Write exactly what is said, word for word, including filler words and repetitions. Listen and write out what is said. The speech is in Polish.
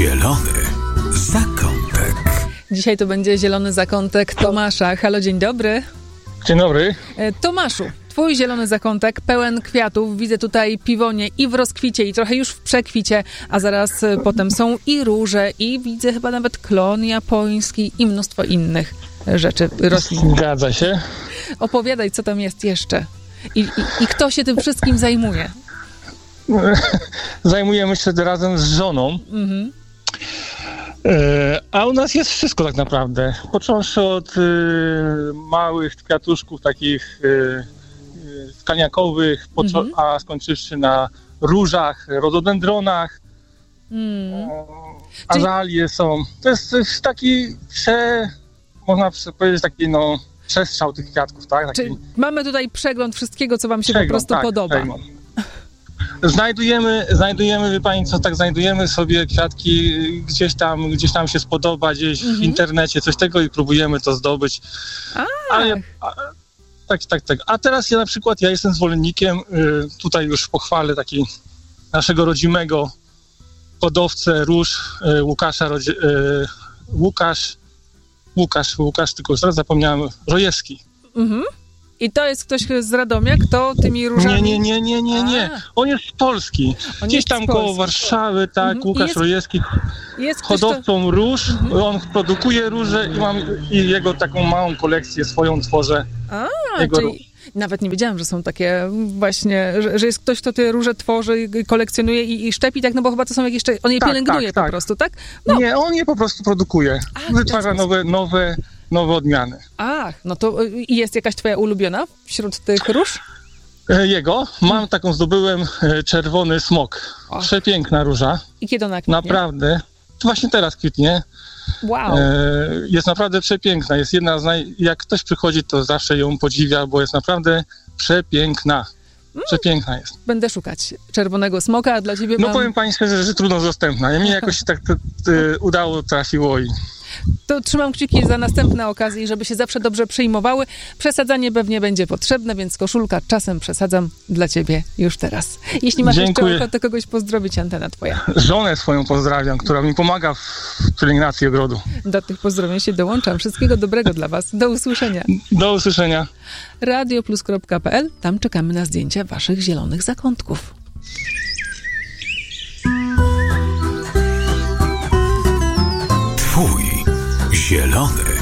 Zielony zakątek. Dzisiaj to będzie zielony zakątek Tomasza. Halo, dzień dobry. Dzień dobry. Tomaszu, twój zielony zakątek pełen kwiatów. Widzę tutaj piwonie i w rozkwicie, i trochę już w przekwicie, a zaraz potem są i róże, i widzę chyba nawet klon japoński i mnóstwo innych rzeczy, roślin. Zgadza się. Opowiadaj, co tam jest jeszcze. I, i, i kto się tym wszystkim zajmuje? Zajmujemy się razem z żoną. Mhm. E, a u nas jest wszystko tak naprawdę. Począwszy od y, małych kwiatuszków takich y, y, skaniakowych, poczo- mhm. a skończywszy na różach, rododendronach. Mm. E, azalie są. To jest, to jest taki prze, można powiedzieć, taki no przestrzał tych kwiatków, tak? Taki... Czyli mamy tutaj przegląd wszystkiego, co wam się przegląd, po prostu tak, podoba. Przegląd. Znajdujemy, znajdujemy, wie pani co, tak znajdujemy sobie kwiatki, gdzieś tam, gdzieś tam się spodoba, gdzieś mm-hmm. w internecie, coś tego i próbujemy to zdobyć. Ale, a, tak, tak, tak. A teraz ja na przykład, ja jestem zwolennikiem, y, tutaj już pochwalę taki naszego rodzimego hodowcę róż, y, Łukasza, Rodzi- y, Łukasz, Łukasz, Łukasz, tylko już teraz zapomniałem, Rojewski. Mhm. I to jest ktoś z Radomia, kto tymi różami... Nie, nie, nie, nie, nie. On jest z Polski. On Gdzieś jest tam z koło Polski. Warszawy, tak, Mhm. Łukasz jest, Rojewski, jest hodowcą kto... róż. Mhm. On produkuje róże i mam i jego taką małą kolekcję swoją tworzę. A, jego czyli róż. Nawet nie wiedziałam, że są takie właśnie, że, że jest ktoś, kto te róże tworzy, kolekcjonuje i, i szczepi, tak, no bo chyba to są jakieś... On je tak, pielęgnuje tak, po tak. prostu, tak? No. Nie, on je po prostu produkuje. A, Wytwarza nowe, nowe, nowe odmiany. Ach, no to jest jakaś twoja ulubiona wśród tych róż? Jego? Mam taką, zdobyłem czerwony smok. Och. Przepiękna róża. I kiedy ona kwitnie? Naprawdę. Właśnie teraz kwitnie. Wow. Jest naprawdę przepiękna. Jest jedna z naj... Jak ktoś przychodzi, to zawsze ją podziwia, bo jest naprawdę przepiękna. Przepiękna jest. Będę szukać czerwonego smoka, a dla ciebie No mam... powiem pani szczerze, że trudno dostępna. Ja mnie jakoś się tak t- t- udało, trafiło i... To trzymam kciuki za następne okazje, żeby się zawsze dobrze przyjmowały. Przesadzanie pewnie będzie potrzebne, więc koszulka czasem przesadzam dla ciebie już teraz. Jeśli masz Dziękuję. jeszcze ochotę kogoś pozdrowić, antena twoja. Żonę swoją pozdrawiam, która mi pomaga w pielęgnacji ogrodu. Do tych pozdrowień się dołączam. Wszystkiego dobrego dla was. Do usłyszenia. Do usłyszenia. radioplus kropka pe el. Tam czekamy na zdjęcia waszych zielonych zakątków. Twój zielony